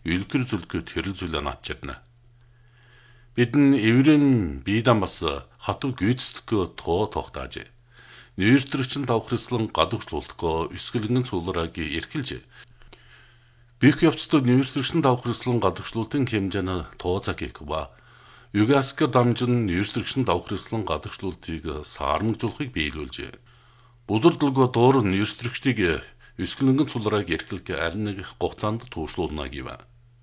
үлгэр зүлгэр тэрэл зүйлээ надчирна. Бидэн эврэм биедан бас хатуу гүйцэтгэх тоо тогтааж. Нүүрстрэгчин давхарслан гадагшлуултгоо өсгөлгөн цуулрааг эрхэлж. Бих явцдад нүүрстрэгчин давхарслан гадагшлуултын хэмжээний тооцаг ба ЮГАСК дамжин нүүрстрэгчин давхарслан гадагшлуултыг саармагжуулахыг биелүүлжээ. Бузардлаго доор нүүрстрэгчдийг өсгөлгөн цуулрааг эрхлэх аль нэг хугацаанд туушруулна гэв.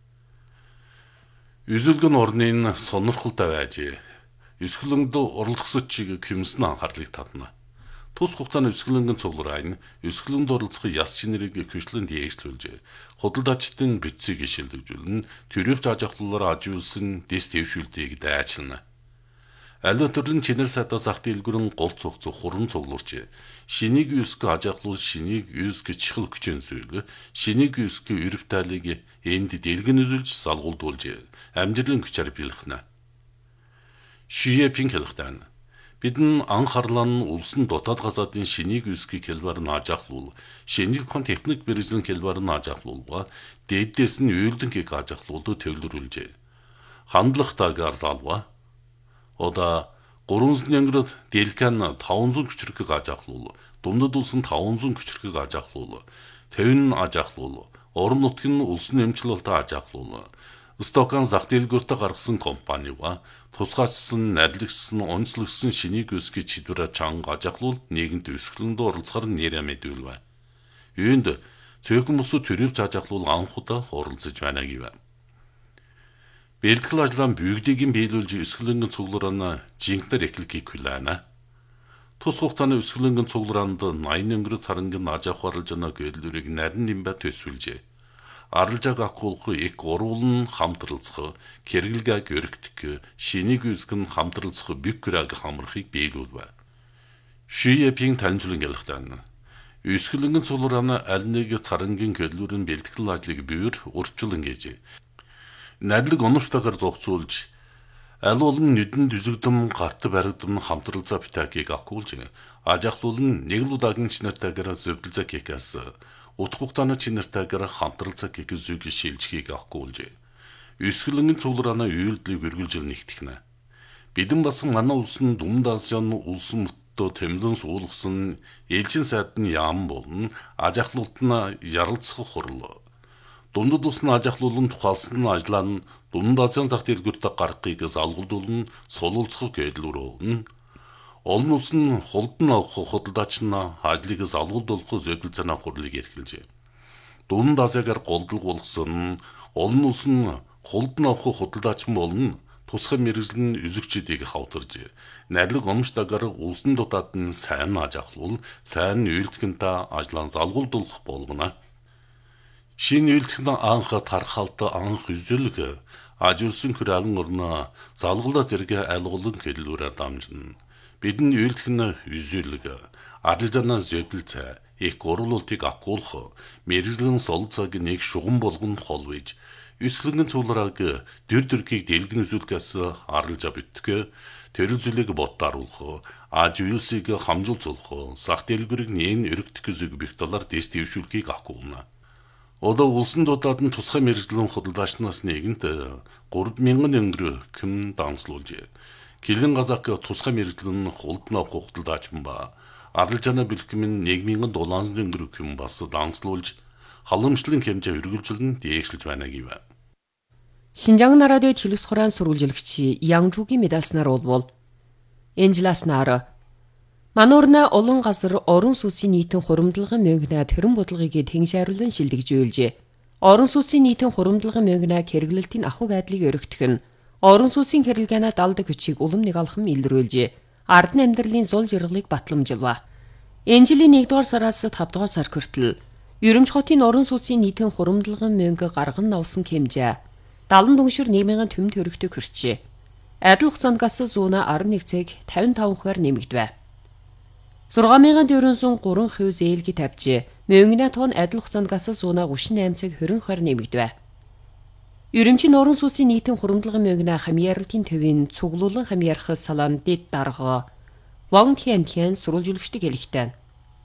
Үзүүлгэн орнын сонирхолтой байж, өсгөлгөнд оролцогч чиг хэмсэн анхаарлыг татна. Тус хугацааны өсгөлгөн цуглараа нь өсгөлгөнд оролцох яс чинэрийг хвшлэн дээшлүүлж, худалдаачдын битсийг шилжүүлэн, төрөв заажахлуулаар ажиулсан дэс дэвшүүлтийг дайчилна. Аливаа төрлийн чинэр садаа зах дэлгүрэн гол цугцох хуран цуглуурч, шинийг үсгэ ажахлуул шинийг үсгэ чихэл хүчин зүйл, шинийг үсгэ өрөв тайлыг энд дэлгэн үзүүлж салгуулдуулж, амжилын хүчээр бэлхнэ. Шиепин хэлхтэн. Бидэн анхаарлан улсын дотоод газаадын шинийг үсгийг хэлбэр нь ажахлуул, шинжилхэн техник бэрзлэн хэлбэр нь ажахлуулга, дээдээс нь үйлдэнгийг ажахлуулд төвлөрүүлжээ. Хандлагатаагаар залва. Ода 300 янград дэлгэн 500 küçürkийг ажахлуул, думдад улсын 500 küçürкийг ажахлуул, төвн ажахлуул, орон нутгийн улсын эмчлэлтэй ажахлуул, Стокан зах дэлгүүртээ гаргасан компанига тусгайчсан, найрлагчсан, онцлогсон шинийг үсгий чидвэрэ чанга ажахлуул нийгэмд өсгөлөнд оролцохоор нэрэ мэдүүлвэ. Юунд цөөхөн бусуу төрөв заажахлуул анхудаа оролцож байна гэв. Бэлтгэл ажлын бүгдийг биелүүлж өсгөлөнгөн цуглараана жинхнэр эхлэхийг хүлээнэ. Тус хугацааны өсгөлөнгөн цуглараанд 80 өнгөрөц сарангийн ажаах орлжана гэлдүрийг нарийн нимбэ төсвөлжээ. Аралжааг акуулах их уруулн хамтралцах, кэргэлгээг өргөтгөх, шинийг үсгэн хамтралцах бükкүрэг хамрахыг биелүүлвэ. Шиепин таньжлан ялхтан. Өсгөлөнгөн цуглараана аль нэг царангийн гэлдүрэн бэлтгэл ажлыг бүүр урьдчилан гэж. Найрлаг оновчтойгоор зогцуулж, аль болон нүдэн дүзэгдэм гарт баригдам хамтралцаа битакийг акуулж, ажахлуулн нэг л удаагийн чинэртэйгээр зөвдөлзэ кекас утга хугацааны чинэртэйгээр хамтралцаа кек зүг шилжихийг акуулж, өсгөлөнгөн цуглараана үйлдэлийг үргэлжил нэгтгэнэ. Бидэн басан манай улсын Дүмд Азийн улсын мөттөө тэмлэн суулгасан ээлжин сайдны яам болон ажахлуулт нь ярилцах хурлаа. Дундад улсын ажахлуулан тухайлсан ажлаа нь Дүмд Азийн зах дэлгүүртээ гаргахыг залгуулдуулан сулуулцах гэлдүүрөөн. Олон улсын хулдан авах худалдаач нь ажлыг залгуулдуулах зөвлөлцөөнө хурлыг эрхэлжээ. Дүмд Азиагаар голдлог болгосон олон улсын хулдан авах худалдаач болон тусгай мэргэжлийн үзэгчдийг хавтарж, найрлаг оновчтойгоор улсын дутаад нь сайн ажахлуул, сайн үйлдэлтэнтэй ажлаа залгуулдуулах болгоно. Шинэ үйлдэлтэн анх тархалт анх үзүүлэг ажуулсан хүрээлэн орно залгалаа зэрэг айлгуулан хэллүүрээр дамжина. Бидний үйлдэлтэн үзүүлэг арилжаана зөвдөлцөө их гурвуултыг акуулах мэргэжлийн сол цаг нэг шугам болгон холвэж өсгөлөнгөн цугларааг дүрдүргийг дэлгэн үзүүлгээс арилжаа битгэх төрөл зүйлийг боттааруулах аж үйлсийг хамжуулцуулах зах дэлгүүрийг нээн өргөдөх зүг бих доллар дэс дэвшүүлэхийг акуулна. Одоо улсын дутаад нь тусгай мэргэжлийн худалдаачнаас нэгэнт 3000 өнгөр км данслуулжээ. Килэн газак тусгай мэргэжлийн хулдан авах худалдаач ба арилжаана бэлтгэм нь 1000 долларын өнгөр км бас данслуулж халамжлалын хэмжээ үргэлжлэн дээшлж байна гэв. Шинжаан нарадын телевиз хураан сурвалжлагч Янжугийн медаснаар болвол Энжласнаар Мануурна олон газар орон сүнсийн нийтэн хуримдлагын мөнгнэ төрөн бодлогыг тэнгшааруулан шилдэгжүүлжээ. Орон сүнсийн нийтэн хуримдлагын мөнгнэ хэрэглэлтийн ахуй байдлыг өргөтгөн орон сүнсийн хэрэглээнэ далдаг хүчийг улам нэг алхам илрүүлжээ. Ардны амьдралын зул жаргалыг батламжилва. Энэ жилийн 1-р сараас 5-р сар хүртэл Ерөмж хотын орон сүнсийн нийтэн хуримдлагын мөнгө гарган авсан хэмжээ 70 дүншир 1000 төм төгрөгтэй хүрчээ. Адил хугацаанд газ зүүнэ 11 цаг 55 хувиар нэмэгдэв. 6403 зээлги тавьжээ. Мөнгөний тон адил хугацаанд газ зүүнэ 38 цаг 20 хувиар нэмэгдэв. Ерөмжийн орон сүнсийн нийтэн хуримдлагын мөнгөний хамьяарлалтын төвийн цуглуулан хамьяарах салам дэд дарга Ван Тянтян сурвалжлагчдыг хэлэхтэй.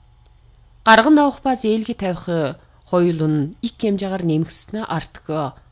Гарган авах ба зээлги тавих хоёул нь их хэмжээгээр нэмэгдснээр артг